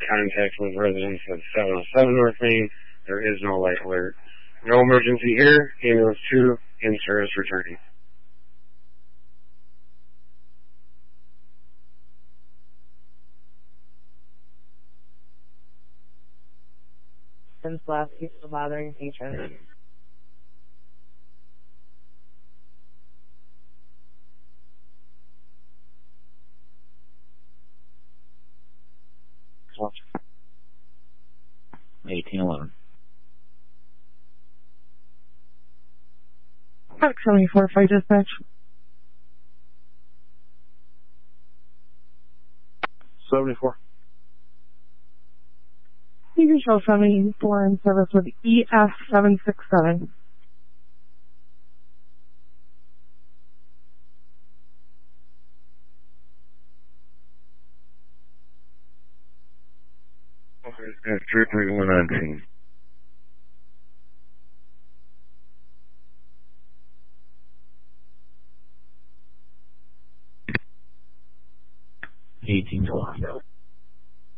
contact with residents of 707 North Main. There is no light alert. No emergency here. Ambulance 2 in service returning. Since last week, still bothering patrons. Watch. 1811. 74 Fire Dispatch. 74. You can show 74 in service with EF767. Okay, 33119. 1812.